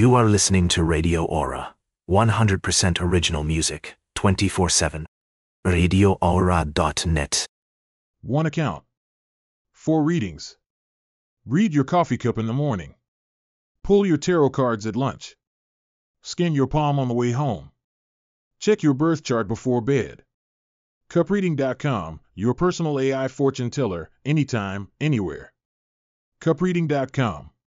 You are listening to Radio Aura, 100% original music, 24/7. RadioAura.net. 1 account. 4 readings. Read your coffee cup in the morning. Pull your tarot cards at lunch. Scan your palm on the way home. Check your birth chart before bed. CupReading.com, your personal AI fortune teller, anytime, anywhere. CupReading.com.